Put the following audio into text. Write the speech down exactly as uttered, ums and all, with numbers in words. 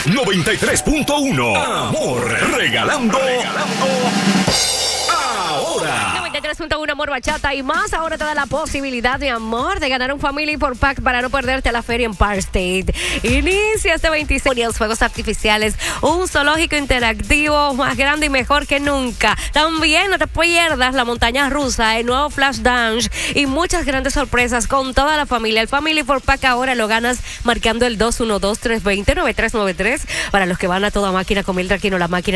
noventa y tres punto uno. Amor, regalando. Regalando. Ahora. noventa y tres punto uno Amor, Bachata y más. Ahora te da la posibilidad, mi amor, de ganar un Family four Pack para no perderte a la feria en Park State. Inicia este veintiséis los fuegos artificiales, un zoológico interactivo más grande y mejor que nunca. También no te pierdas la montaña rusa, el nuevo Flash Dance y muchas grandes sorpresas con toda la familia. El Family four Pack ahora lo ganas marcando el dos uno dos, tres dos cero, nueve tres nueve tres para los que van a toda máquina con Mildred Aquino, la máquina